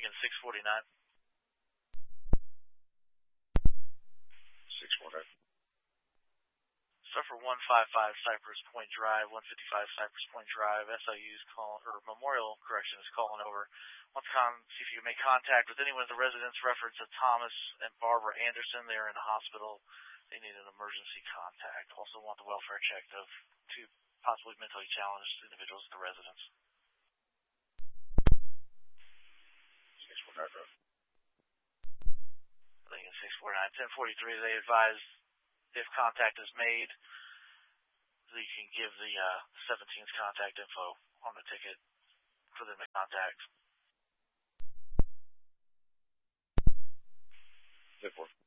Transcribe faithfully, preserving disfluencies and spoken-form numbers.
Lincoln six forty-nine. six forty-nine. Suffer one fifty-five Cypress Point Drive, one fifty-five Cypress Point Drive. S I U's calling, or Memorial Correction is calling over. Wants to con- see if you can make contact with anyone at the residence. Reference to Thomas and Barbara Anderson. They are in the hospital. They need an emergency contact. Also want the welfare check of two possibly mentally challenged individuals at the residence. six forty-nine. Lincoln six forty-nine. ten forty-three, they advise if contact is made, you can give the uh, seventeen's contact info on the ticket for them to contact. ten four.